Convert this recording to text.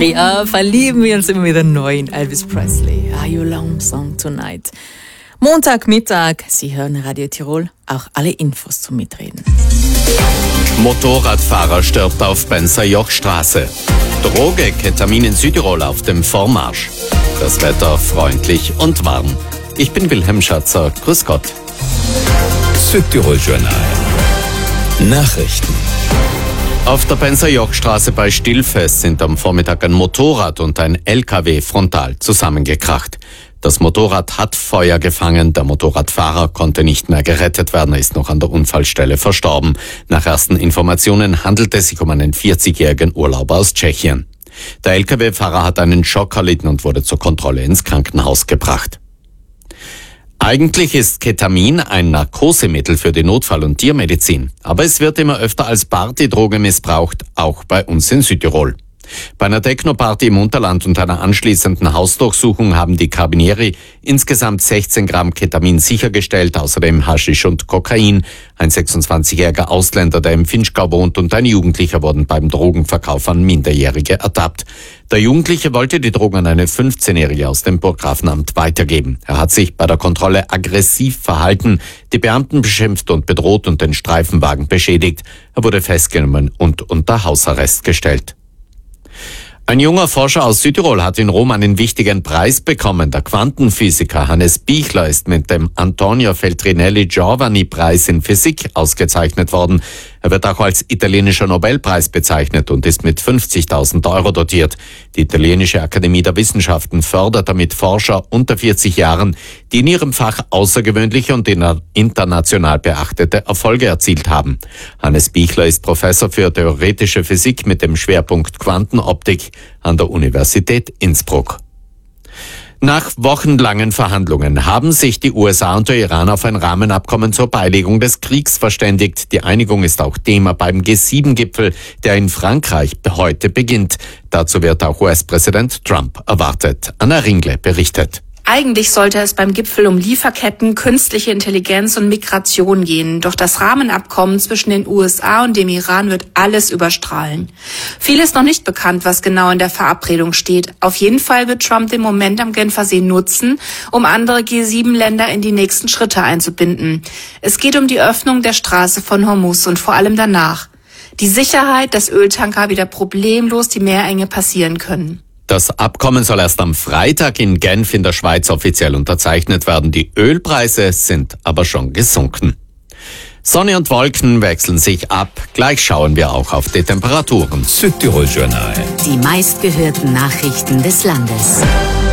Ja, verlieben wir uns immer wieder neu in Elvis Presley. Are You Lonesome Tonight? Montagmittag, Sie hören Radio Tirol, auch alle Infos zum Mitreden. Motorradfahrer stirbt auf Benser-Joch-Straße. Droge, Ketamin in Südtirol auf dem Vormarsch. Das Wetter freundlich und warm. Ich bin Wilhelm Schatzer, grüß Gott. Südtirol-Journal. Nachrichten. Auf der Benser-Joch-Straße bei Stillfest sind am Vormittag ein Motorrad und ein LKW frontal zusammengekracht. Das Motorrad hat Feuer gefangen, der Motorradfahrer konnte nicht mehr gerettet werden, er ist noch an der Unfallstelle verstorben. Nach ersten Informationen handelt es sich um einen 40-jährigen Urlauber aus Tschechien. Der LKW-Fahrer hat einen Schock erlitten und wurde zur Kontrolle ins Krankenhaus gebracht. Eigentlich ist Ketamin ein Narkosemittel für die Notfall- und Tiermedizin. Aber es wird immer öfter als Partydroge missbraucht, auch bei uns in Südtirol. Bei einer Techno-Party im Unterland und einer anschließenden Hausdurchsuchung haben die Carabinieri insgesamt 16 Gramm Ketamin sichergestellt, außerdem Haschisch und Kokain. Ein 26-jähriger Ausländer, der im Finchgau wohnt, und ein Jugendlicher wurden beim Drogenverkauf an Minderjährige ertappt. Der Jugendliche wollte die Drogen an eine 15-Jährige aus dem Burggrafenamt weitergeben. Er hat sich bei der Kontrolle aggressiv verhalten, die Beamten beschimpft und bedroht und den Streifenwagen beschädigt. Er wurde festgenommen und unter Hausarrest gestellt. Ein junger Forscher aus Südtirol hat in Rom einen wichtigen Preis bekommen. Der Quantenphysiker Hannes Bichler ist mit dem Antonio Feltrinelli-Giovanni-Preis in Physik ausgezeichnet worden. Er wird auch als italienischer Nobelpreis bezeichnet und ist mit 50.000 Euro dotiert. Die italienische Akademie der Wissenschaften fördert damit Forscher unter 40 Jahren, die in ihrem Fach außergewöhnliche und international beachtete Erfolge erzielt haben. Hannes Bichler ist Professor für theoretische Physik mit dem Schwerpunkt Quantenoptik an der Universität Innsbruck. Nach wochenlangen Verhandlungen haben sich die USA und der Iran auf ein Rahmenabkommen zur Beilegung des Kriegs verständigt. Die Einigung ist auch Thema beim G7-Gipfel, der in Frankreich heute beginnt. Dazu wird auch US-Präsident Trump erwartet. Anna Ringle berichtet. Eigentlich sollte es beim Gipfel um Lieferketten, künstliche Intelligenz und Migration gehen. Doch das Rahmenabkommen zwischen den USA und dem Iran wird alles überstrahlen. Viel ist noch nicht bekannt, was genau in der Verabredung steht. Auf jeden Fall wird Trump den Moment am Genfersee nutzen, um andere G7-Länder in die nächsten Schritte einzubinden. Es geht um die Öffnung der Straße von Hormuz und vor allem danach. Die Sicherheit, dass Öltanker wieder problemlos die Meerenge passieren können. Das Abkommen soll erst am Freitag in Genf in der Schweiz offiziell unterzeichnet werden. Die Ölpreise sind aber schon gesunken. Sonne und Wolken wechseln sich ab. Gleich schauen wir auch auf die Temperaturen. Südtirol-Journal. Die meistgehörten Nachrichten des Landes.